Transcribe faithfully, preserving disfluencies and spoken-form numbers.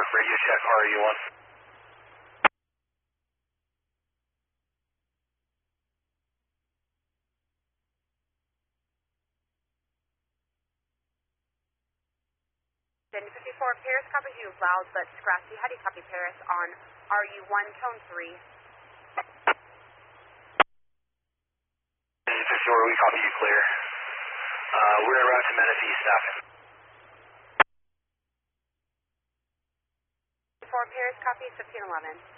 radio check, R U one. fifty-four, Paris copies you loud but scratchy. How do you copy Paris on R U one, tone three? fifty-four, we copy you clear. Uh, we're en route to Menifee, staffing. fifty-four, Paris copies fifteen eleven.